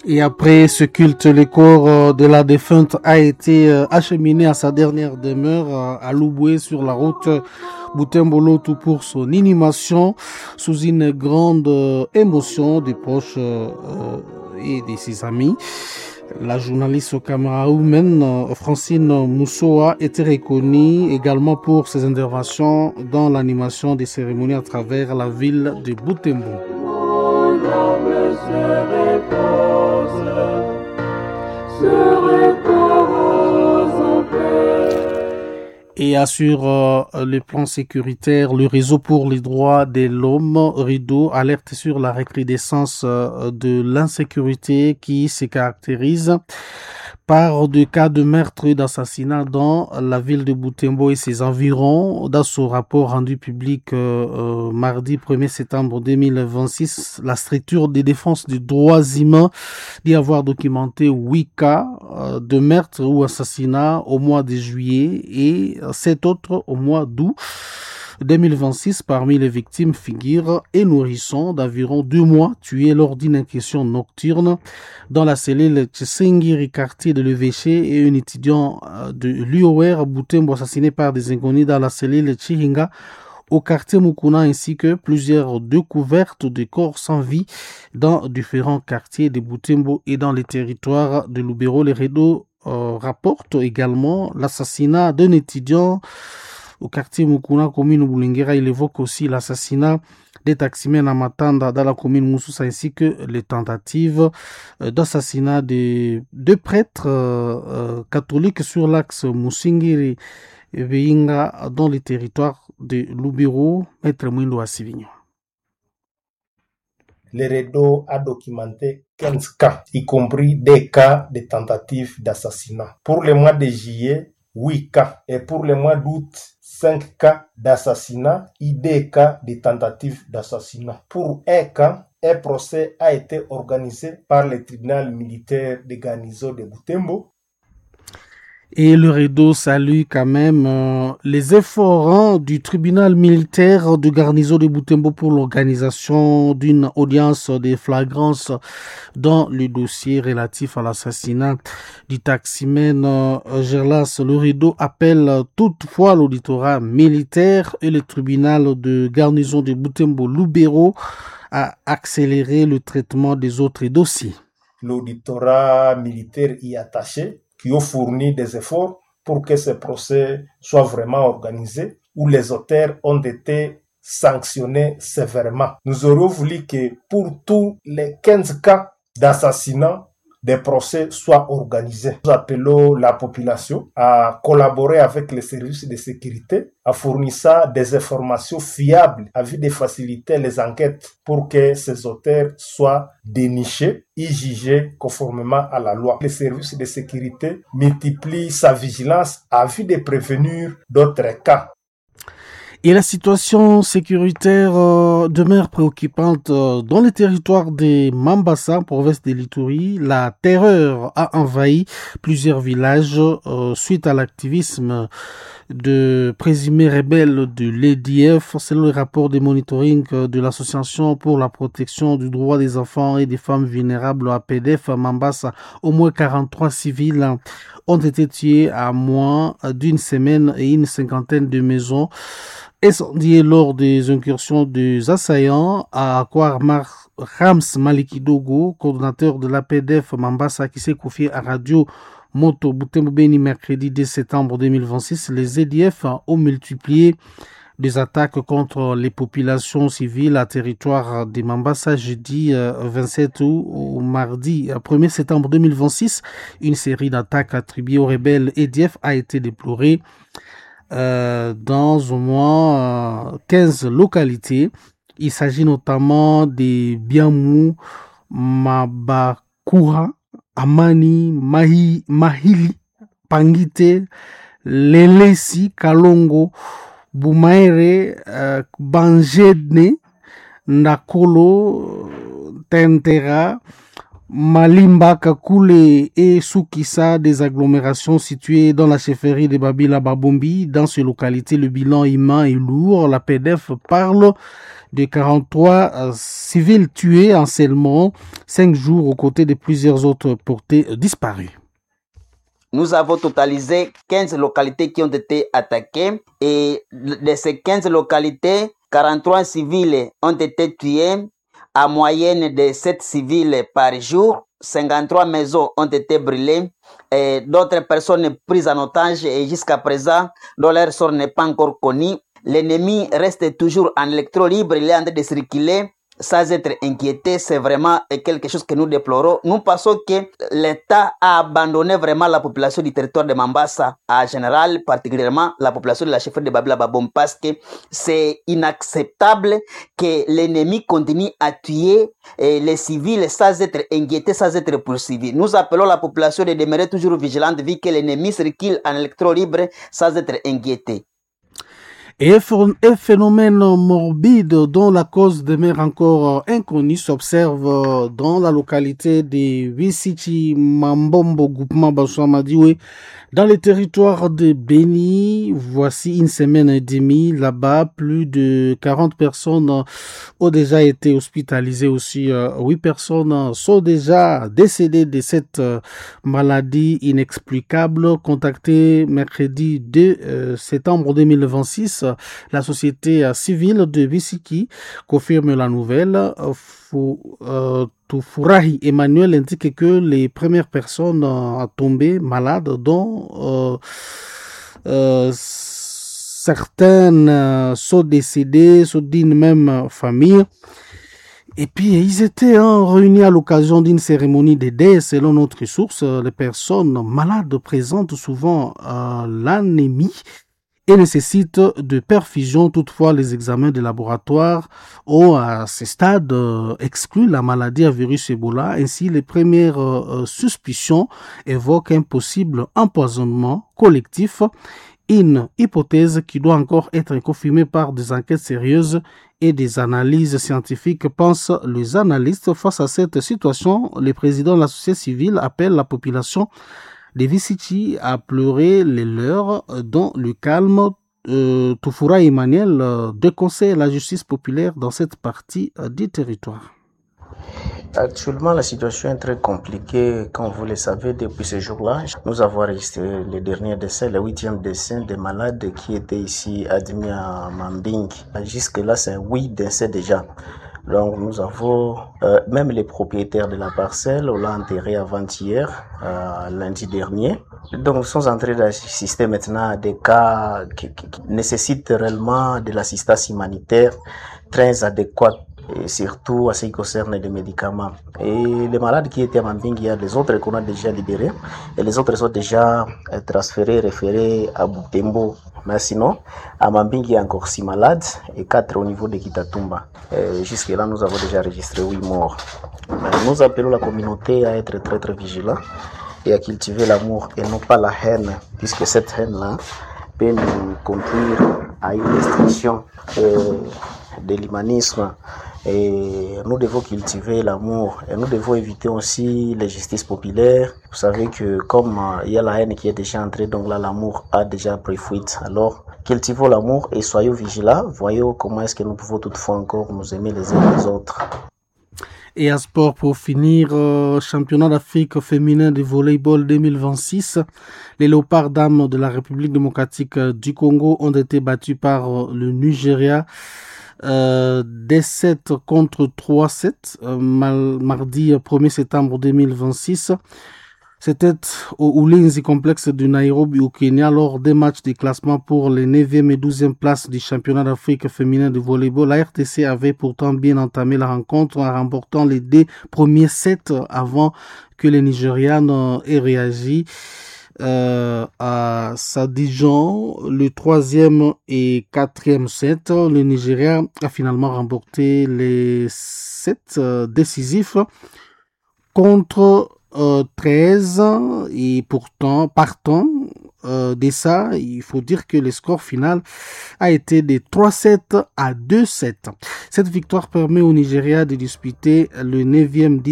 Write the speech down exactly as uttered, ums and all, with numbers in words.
Et après ce culte, le corps de la défunte a été acheminé à sa dernière demeure à Louboué sur la route Butembo-Lotu pour son inhumation sous une grande émotion des proches et de ses amis. La journaliste camerounaise Francine Moussoa était reconnue également pour ses interventions dans l'animation des cérémonies à travers la ville de Butembo. Et assure euh, le plan sécuritaire, le réseau pour les droits de l'homme, RIDO, alerte sur la recrudescence euh, de l'insécurité qui se caractérise par des cas de meurtre et d'assassinat dans la ville de Butembo et ses environs. Dans son rapport rendu public euh, euh, mardi premier septembre deux mille vingt-six, la structure de défense des droits humains dit avoir documenté huit cas euh, de meurtre ou assassinat au mois de juillet et sept autres au mois d'août deux mille vingt-six. Parmi les victimes figurent et nourrissons d'environ deux mois tués lors d'une inquisition nocturne dans la cellule Tsingiri, quartier de l'évêché, et un étudiant de l'U O R Butembo assassiné par des inconnus dans la cellule Chihinga au quartier Mukuna, ainsi que plusieurs découvertes de corps sans vie dans différents quartiers de Butembo et dans les territoires de Lubero. Les réseaux euh, rapportent également l'assassinat d'un étudiant au quartier Mukuna, commune Boulingera. Il évoque aussi l'assassinat des taximens à Matanda dans la commune Moussoussa, ainsi que les tentatives d'assassinat de deux prêtres euh, catholiques sur l'axe Moussingiri et Veinga dans les territoires de Lubero. Maître Mwindo Assivigno. Le REDO a documenté quinze cas, y compris des cas de tentatives d'assassinat. Pour le mois de juillet, huit cas. Et pour le mois d'août, cinq cas d'assassinat et deux cas de tentatives d'assassinat. Pour un cas, un procès a été organisé par le tribunal militaire de garnison de Butembo. Et le REDO salue quand même euh, les efforts hein, du tribunal militaire de garnison de Butembo pour l'organisation d'une audience de flagrance dans le dossier relatif à l'assassinat du taximène euh, Gerlas. Le REDO appelle toutefois l'auditorat militaire et le tribunal de garnison de Butembo Lubero à accélérer le traitement des autres dossiers. L'auditorat militaire y attaché, qui ont fourni des efforts pour que ce procès soit vraiment organisé, où les auteurs ont été sanctionnés sévèrement. Nous aurions voulu que pour tous les quinze cas d'assassinat, des procès soient organisés. Nous appelons la population à collaborer avec les services de sécurité, à fournir des informations fiables afin de faciliter les enquêtes pour que ces auteurs soient dénichés et jugés conformément à la loi. Les services de sécurité multiplient sa vigilance afin de prévenir d'autres cas. Et la situation sécuritaire euh, demeure préoccupante euh, dans les territoires de Mambasa, province de l'Ituri. La terreur a envahi plusieurs villages euh, suite à l'activisme de présumés rebelles de l'E D F. C'est le rapport de monitoring de l'Association pour la protection du droit des enfants et des femmes vulnérables à P D F à Mambasa. Au moins quarante-trois civils ont été tués à moins d'une semaine et une cinquantaine de maisons incendiées lors des incursions des assaillants. À Kouarmar Rams Malikidogo, coordonnateur de l'A P D F Mambasa, qui s'est confié à Radio Moto Butembo Beni mercredi deux septembre deux mille vingt-six, les E D F ont multiplié des attaques contre les populations civiles à territoire de Mambasa jeudi vingt-sept août au mardi premier septembre deux mille vingt-six. Une série d'attaques attribuées aux rebelles E D F a été déplorée euh, dans au moins euh, quinze localités. Il s'agit notamment des Biamou, Mabakura, Amani, Mahi, Mahili, Pangite, Lelesi, Kalongo, Bumaere, uh, Banjedne, Nakolo, Tentera, Malimba, Kakule et Soukissa, des agglomérations situées dans la chefferie de Babila Babombi. Dans ces localités, le bilan humain est lourd. La P D F parle de quarante-trois euh, civils tués en seulement cinq jours aux côtés de plusieurs autres portés euh, disparus. Nous avons totalisé quinze localités qui ont été attaquées et de ces quinze localités, quarante-trois civils ont été tués à moyenne de sept civils par jour. cinquante-trois maisons ont été brûlées et d'autres personnes prises en otage et jusqu'à présent, dont leur sort n'est pas encore connu. L'ennemi reste toujours en électron libre, il est en train de circuler sans être inquiété. C'est vraiment quelque chose que nous déplorons. Nous pensons que l'État a abandonné vraiment la population du territoire de Mambasa en général, particulièrement la population de la chefferie de Babila Babom, parce que c'est inacceptable que l'ennemi continue à tuer les civils sans être inquiété, sans être poursuivi. Nous appelons la population de demeurer toujours vigilante vu que l'ennemi circule en électron libre sans être inquiété. Et un phénomène morbide dont la cause demeure encore inconnue s'observe dans la localité de Wisichi Mambombo Groupement Bassamadiwe, dans le territoire de Beni. Voici une semaine et demie là-bas, plus de quarante personnes ont déjà été hospitalisées aussi. huit personnes sont déjà décédées de cette maladie inexplicable. Contactée mercredi deux septembre deux mille vingt-six, la société civile de Wisichi confirme la nouvelle. Tufurahi Emmanuel indique que les premières personnes à tomber malades, dont euh, euh, certaines sont décédées, sont d'une même famille. Et puis, ils étaient hein, réunis à l'occasion d'une cérémonie de deuil. Selon notre source, les personnes malades présentent souvent euh, l'anémie et nécessite de perfusion. Toutefois, les examens de laboratoire ont, à ce stade, euh, exclu la maladie à virus Ebola. Ainsi, les premières euh, suspicions évoquent un possible empoisonnement collectif, une hypothèse qui doit encore être confirmée par des enquêtes sérieuses et des analyses scientifiques, pensent les analystes. Face à cette situation, le président de la société civile appelle la population de Wisichi à pleurer les leurs dans le calme. Euh, Tufura Emmanuel euh, déconseille la justice populaire dans cette partie euh, du territoire. Actuellement, la situation est très compliquée. Comme vous le savez, depuis ce jour-là, nous avons enregistré le dernier décès, le huitième décès des malades qui étaient ici admis à Mambing. Jusque-là, c'est huit décès déjà. Donc nous avons, euh, même les propriétaires de la parcelle, on l'a enterré avant-hier, euh, lundi dernier. Donc nous sommes en train d'assister maintenant à des cas qui, qui, qui nécessitent réellement de l'assistance humanitaire très adéquate, et surtout à ce qui concerne les médicaments. Et les malades qui étaient à Mambing, il y a les autres qu'on a déjà libérés, et les autres sont déjà transférés, référés à Butembo. Mais sinon, à Mambing, il y a encore six malades et quatre au niveau de Kitatumba. Jusque-là, nous avons déjà enregistré huit morts. Mais nous appelons la communauté à être très très vigilant et à cultiver l'amour et non pas la haine, puisque cette haine-là peut nous conduire à une destruction euh, de l'humanisme. Et nous devons cultiver l'amour et nous devons éviter aussi la justice populaire. Vous savez que comme euh, il y a la haine qui est déjà entrée, donc là l'amour a déjà pris fuite. Alors cultivons l'amour et soyons vigilants. Voyons comment est-ce que nous pouvons toutefois encore nous aimer les uns les autres. Et à sport pour finir, euh, championnat d'Afrique féminin de volleyball deux mille vingt-six. Les Léopards dames de la République démocratique du Congo ont été battus par euh, le Nigeria. Euh, des sept contre trois sept euh, mardi premier septembre deux mille vingt-six. C'était au Ulinzi complexe de Nairobi au Kenya lors des matchs de classement pour les neuvième et douzième places du championnat d'Afrique féminin de volleyball. La R T C avait pourtant bien entamé la rencontre en remportant les deux premiers sets avant que les Nigérianes aient réagi. Euh, à Sadijan, le troisième et quatrième set, le Nigeria a finalement remporté les sets euh, décisifs contre euh, treize et pourtant partant euh, de ça, il faut dire que le score final a été de trois sept à deux sept. Cette victoire permet au Nigeria de disputer le neuvième